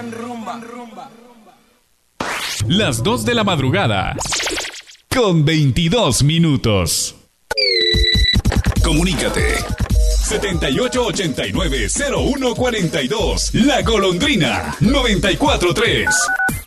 Las 2 de la madrugada, con 22 minutos. Comunícate. 7889-0142. La Golondrina 94.3.